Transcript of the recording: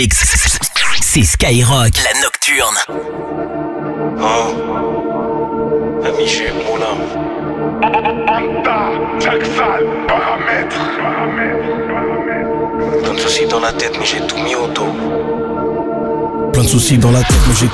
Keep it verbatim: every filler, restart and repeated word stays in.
C'est Skyrock, la nocturne. Hein? Ami, j'ai Moulin. Anta, Jackson, paramètres, paramètres, paramètres. Plein de soucis dans la tête, mais j'ai tout mis au dos. Plein de soucis dans la tête, mais j'ai